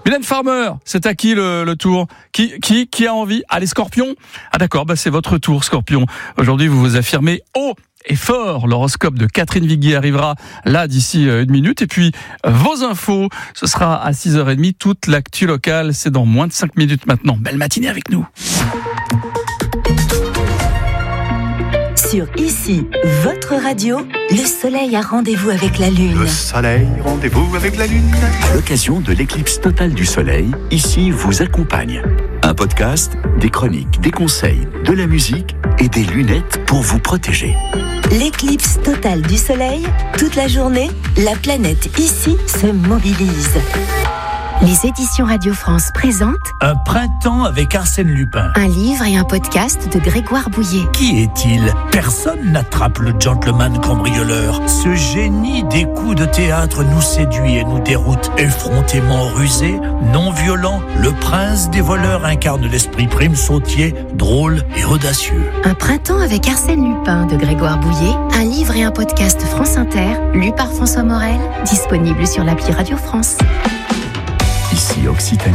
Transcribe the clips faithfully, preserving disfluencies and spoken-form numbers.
Mylène Farmer, c'est à qui le, le tour? Qui, qui, qui a envie? Ah, les Scorpions? Ah d'accord, bah c'est votre tour, Scorpion. Aujourd'hui, vous vous affirmez haut et fort. L'horoscope de Catherine Viguier arrivera là d'ici une minute. Et puis, vos infos, ce sera à six heures trente. Toute l'actu locale, c'est dans moins de cinq minutes maintenant. Belle matinée avec nous. Sur Ici, votre radio, le soleil a rendez-vous avec la lune. Le soleil, rendez-vous avec la lune. À l'occasion de l'éclipse totale du soleil, Ici vous accompagne. Un podcast, des chroniques, des conseils, de la musique et des lunettes pour vous protéger. L'éclipse totale du soleil, toute la journée, la planète Ici se mobilise. Les éditions Radio France présentent Un printemps avec Arsène Lupin. un livre et un podcast de Grégoire Bouillet. Qui est-il? Personne n'attrape le gentleman cambrioleur. Ce génie des coups de théâtre nous séduit et nous déroute. Effrontément rusé, non violent, le prince des voleurs incarne l'esprit prime sautier, drôle et audacieux. Un printemps avec Arsène Lupin de Grégoire Bouillet, un livre et un podcast France Inter, lu par François Morel, disponible sur l'appli Radio France. Ici Occitanie,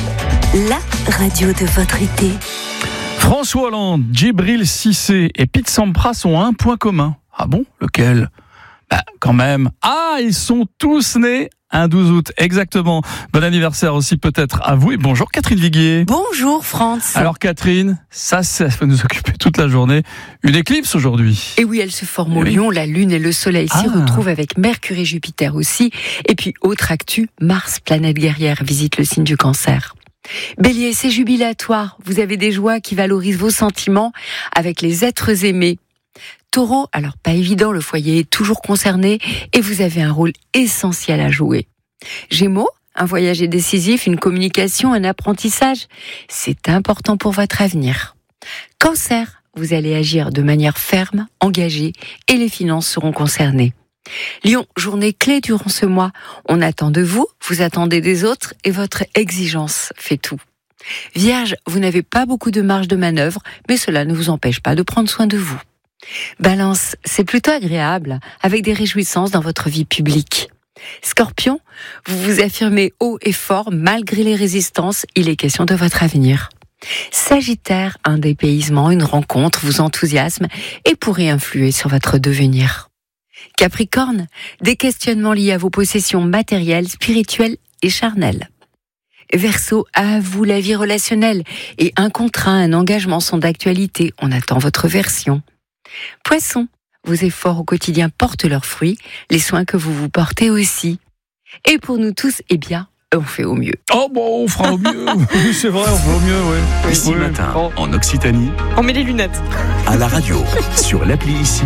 La radio de votre été. François Hollande, Djibril Cissé et Pete Sampras ont un point commun. Ah bon? Lequel? Bah, quand même. Ah, ils sont tous nés un douze août, exactement. Bon anniversaire aussi peut-être à vous. Et bonjour Catherine Viguier. Bonjour France. Alors Catherine, ça, ça va nous occuper toute la journée. Une éclipse aujourd'hui. Et oui, elle se forme au Oui. Lion, la Lune et le Soleil s'y Ah. retrouvent avec Mercure et Jupiter aussi. Et puis, autre actu, Mars, planète guerrière, visite le signe du Cancer. Bélier, c'est jubilatoire. Vous avez des joies qui valorisent vos sentiments avec les êtres aimés. Taureau, alors pas évident, le foyer est toujours concerné et vous avez un rôle essentiel à jouer. Gémeaux, un voyage est décisif, une communication, un apprentissage, c'est important pour votre avenir. Cancer, vous allez agir de manière ferme, engagée et les finances seront concernées. Lion, journée clé durant ce mois, on attend de vous, vous attendez des autres et votre exigence fait tout. Vierge, vous n'avez pas beaucoup de marge de manœuvre, mais cela ne vous empêche pas de prendre soin de vous. Balance, c'est plutôt agréable, avec des réjouissances dans votre vie publique. Scorpion, vous vous affirmez haut et fort, malgré les résistances, il est question de votre avenir. Sagittaire, un dépaysement, une rencontre vous enthousiasme et pourrait influer sur votre devenir. Capricorne, des questionnements liés à vos possessions matérielles, spirituelles et charnelles. Verseau, à vous la vie relationnelle et un contrat, un engagement sont d'actualité, on attend votre version. Poisson, vos efforts au quotidien portent leurs fruits, les soins que vous vous portez aussi. Et pour nous tous, eh bien, on fait au mieux. Oh bon, on fera au mieux. Oui, c'est vrai, on fera au mieux, oui. Ici Oui. matin, Oh. en Occitanie, On met les lunettes. à la radio, sur l'appli Ici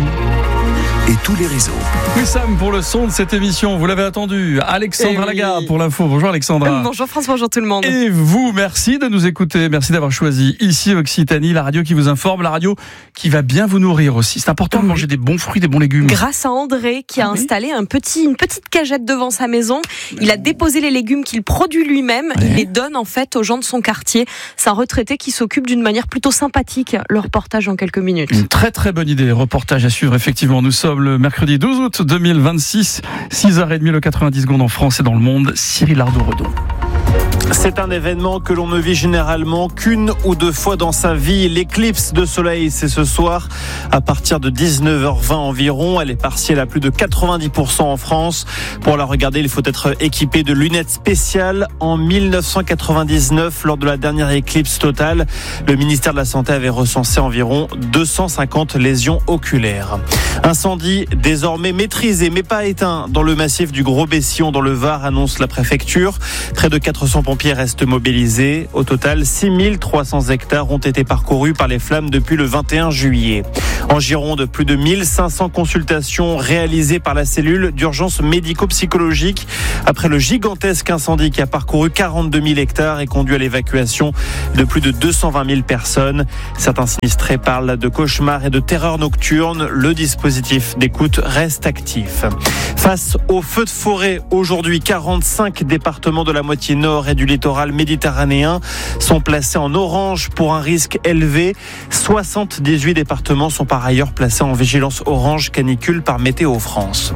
et tous les réseaux. Oui, Sam, pour le son de cette émission, vous l'avez attendu. Alexandra Eh oui. Lagarde pour l'info. Bonjour Alexandra. Bonjour France, bonjour tout le monde. Et vous, merci de nous écouter. Merci d'avoir choisi Ici Occitanie, la radio qui vous informe, la radio qui va bien vous nourrir aussi. C'est important de manger des bons fruits, des bons légumes. Grâce à André qui a Ah oui. installé un petit, une petite cagette devant sa maison. Il a déposé les légumes qu'il produit lui-même. Ouais. Il les donne en fait aux gens de son quartier. C'est un retraité qui s'occupe d'une manière plutôt sympathique. Le reportage en quelques minutes. Une très très bonne idée. Reportage à suivre, effectivement. Nous sommes le mercredi douze août deux mille vingt-six, six heures trente, le quatre-vingt-dix secondes en France et dans le monde. Cyril Ardo-Redon. C'est un événement que l'on ne vit généralement qu'une ou deux fois dans sa vie. L'éclipse de soleil, c'est ce soir à partir de dix-neuf heures vingt environ. Elle est partielle à plus de quatre-vingt-dix pour cent en France. Pour la regarder, il faut être équipé de lunettes spéciales. En mille neuf cent quatre-vingt-dix-neuf, lors de la dernière éclipse totale, le ministère de la Santé avait recensé environ deux cent cinquante lésions oculaires. Incendie désormais maîtrisé mais pas éteint dans le massif du Gros-Bessillon dans le Var, annonce la préfecture. Près de quatre cents pompiers restent mobilisés. Au total, six mille trois cents hectares ont été parcourus par les flammes depuis le vingt et un juillet. En Gironde, plus de mille cinq cents consultations réalisées par la cellule d'urgence médico-psychologique après le gigantesque incendie qui a parcouru quarante-deux mille hectares et conduit à l'évacuation de plus de deux cent vingt mille personnes. Certains sinistrés parlent de cauchemars et de terreur nocturne. Le dispositif d'écoute reste actif. Face aux feux de forêt, aujourd'hui, quarante-cinq départements de la moitié nord et du littoral méditerranéen sont placés en orange pour un risque élevé. soixante-dix-huit départements sont par ailleurs placés en vigilance orange canicule par Météo France.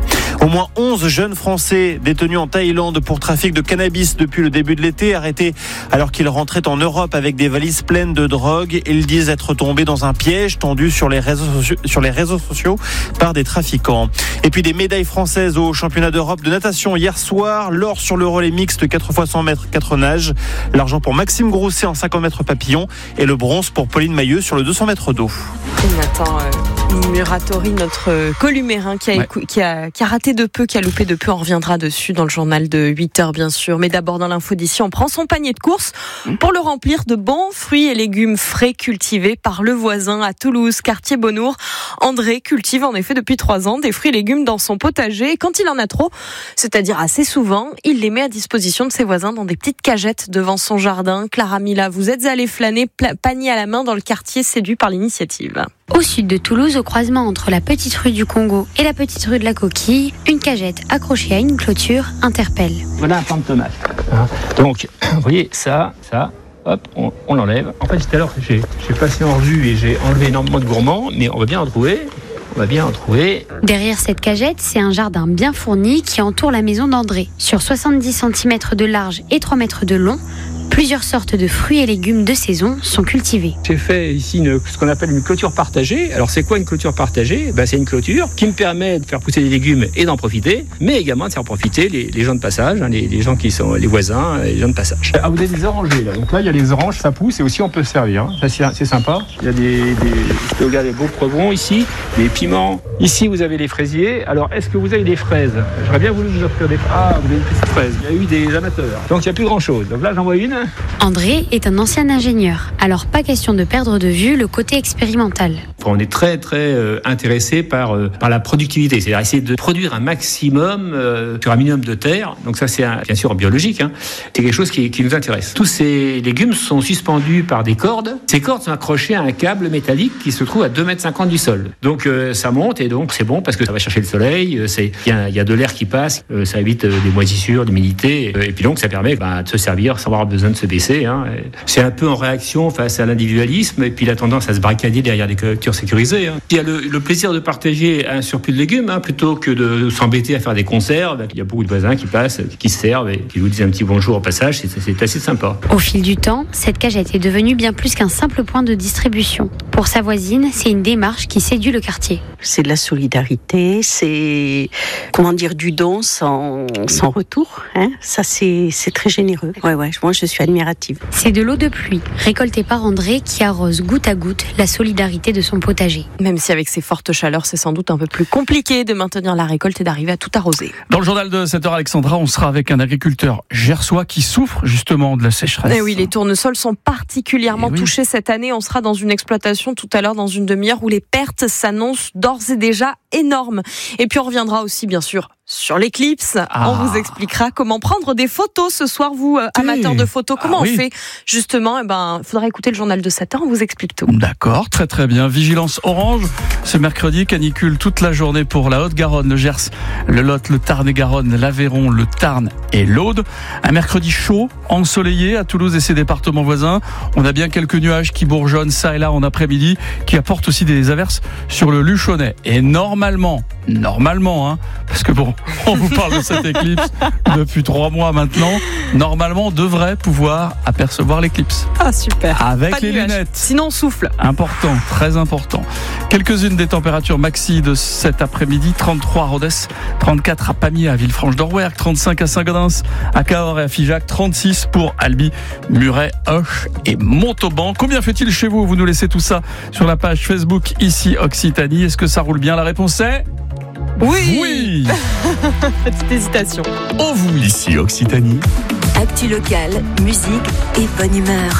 Au moins onze jeunes Français détenus en Thaïlande pour trafic de cannabis depuis le début de l'été, arrêtés alors qu'ils rentraient en Europe avec des valises pleines de drogue. Ils disent être tombés dans un piège tendu sur les réseaux sociaux, sur les réseaux sociaux par des trafiquants. Et puis des médailles françaises au championnat d'Europe de natation hier soir. L'or sur le relais mixte quatre fois cent mètres, quatre nages. L'argent pour Maxime Grousset en cinquante mètres papillon et le bronze pour Pauline Mailleux sur le deux cents mètres d'eau. Nathan euh, Muratori, notre euh, columérin qui a, ouais. qui, a, qui a raté de peu, qui a loupé de peu, on reviendra dessus dans le journal de huit heures bien sûr. Mais d'abord dans l'info d'ici, on prend son panier de courses pour le remplir de bons fruits et légumes frais cultivés par le voisin à Toulouse, quartier Bonnour. André cultive en effet depuis trois ans des fruits et légumes dans son potager. Et quand il en a trop, c'est-à-dire assez souvent, il les met à disposition de ses voisins dans des petites cagettes devant son jardin. Clara Mila, vous êtes allée flâner panier à la main dans le quartier séduit par l'initiative. Au sud de Toulouse, au croisement entre la petite rue du Congo et la petite rue de la Coquille, une cagette accrochée à une clôture interpelle. Voilà un plant de tomate. Hein. Donc, vous voyez, ça, ça, hop, on, on l'enlève. En fait, tout à l'heure, j'ai, j'ai passé en revue et j'ai enlevé énormément de gourmands, mais on va bien en trouver. On va bien en trouver. Derrière cette cagette, c'est un jardin bien fourni qui entoure la maison d'André. Sur soixante-dix centimètres de large et trois mètres de long, plusieurs sortes de fruits et légumes de saison sont cultivés. J'ai fait ici une, ce qu'on appelle une clôture partagée. Alors c'est quoi une clôture partagée ? Ben, c'est une clôture qui me permet de faire pousser des légumes et d'en profiter, mais également de faire profiter les, les gens de passage, hein, les, les gens qui sont les voisins, les gens de passage. Ah, vous avez des orangers là. Donc là il y a les oranges, ça pousse et aussi on peut se servir. Hein. Ça, c'est, c'est sympa. Il y a des, des, regardez, beaux poivrons ici, des piments. Ici vous avez les fraisiers. Alors est-ce que vous avez des fraises ? J'aurais bien voulu vous offrir des fraises. Ah, vous avez une petite fraise. Il y a eu des amateurs. Donc il n'y a plus grand chose. Donc là j'en vois une. André est un ancien ingénieur, alors pas question de perdre de vue le côté expérimental. On est très très euh, intéressé par, euh, par la productivité, c'est-à-dire essayer de produire un maximum euh, sur un minimum de terre. Donc ça c'est un, bien sûr biologique, hein. C'est quelque chose qui, qui nous intéresse. Tous ces légumes sont suspendus par des cordes. Ces cordes sont accrochées à un câble métallique qui se trouve à deux mètres cinquante du sol. Donc euh, ça monte et donc c'est bon parce que ça va chercher le soleil, euh, c'est, il y a, y a de l'air qui passe, euh, ça évite euh, des moisissures, de l'humidité euh, et puis donc ça permet bah, de se servir sans avoir besoin de se baisser. Hein. C'est un peu en réaction face à l'individualisme et puis la tendance à se barricader derrière des cultures sécurisées. Hein. Il y a le, le plaisir de partager un surplus de légumes hein, plutôt que de s'embêter à faire des conserves. Il y a beaucoup de voisins qui passent, qui se servent et qui vous disent un petit bonjour au passage. C'est, c'est assez sympa. Au fil du temps, cette cagette est devenue bien plus qu'un simple point de distribution. Pour sa voisine, c'est une démarche qui séduit le quartier. C'est de la solidarité, c'est comment dire du don sans, sans retour. Hein. Ça c'est, c'est très généreux. Ouais ouais, moi je suis admirative. C'est de l'eau de pluie, récoltée par André, qui arrose goutte à goutte la solidarité de son potager. Même si avec ces fortes chaleurs, c'est sans doute un peu plus compliqué de maintenir la récolte et d'arriver à tout arroser. Dans le journal de sept heures, Alexandra, on sera avec un agriculteur gersois qui souffre justement de la sécheresse. Et oui, les tournesols sont particulièrement oui. touchés cette année. On sera dans une exploitation tout à l'heure, dans une demi-heure, où les pertes s'annoncent d'ores et déjà énormes. Et puis on reviendra aussi, bien sûr, sur l'éclipse. Ah. On vous expliquera comment prendre des photos ce soir, vous, euh, amateurs de photos. Comment ah, oui. on fait justement ? Eh ben, il faudra écouter le journal de sept heures, on vous explique tout. D'accord, très très bien. Vigilance orange, ce mercredi, canicule toute la journée pour la Haute-Garonne, le Gers, le Lot, le Tarn-et-Garonne, l'Aveyron, le Tarn et l'Aude. Un mercredi chaud, ensoleillé à Toulouse et ses départements voisins. On a bien quelques nuages qui bourgeonnent ça et là en après-midi, qui apportent aussi des averses sur le Luchonnais. Et normalement, normalement, hein, parce que bon, on vous parle de cette éclipse depuis trois mois maintenant. Normalement, on devrait pouvoir apercevoir l'éclipse. Ah, super. Avec Pas les lunettes. Sinon, on souffle. Important, très important. Quelques-unes des températures maxi de cet après-midi. trente-trois à Rodez, trente-quatre à Pamiers, à Villefranche-d'Orwerc, trente-cinq à Saint-Gaudens, à Cahors et à Figeac, trente-six pour Albi, Muret, Auch et Montauban. Combien fait-il chez vous ? Vous nous laissez tout ça sur la page Facebook ici Occitanie. Est-ce que ça roule bien ? La réponse est... Oui, oui. Petite hésitation. Oh oui. Ici Occitanie. Actu locale, musique et bonne humeur.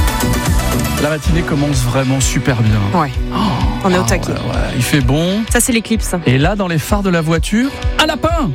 La matinée commence vraiment super bien. Ouais. Oh, on est au taquet. Ouais, ouais, il fait bon. Ça c'est l'éclipse. Et là, dans les phares de la voiture, un lapin.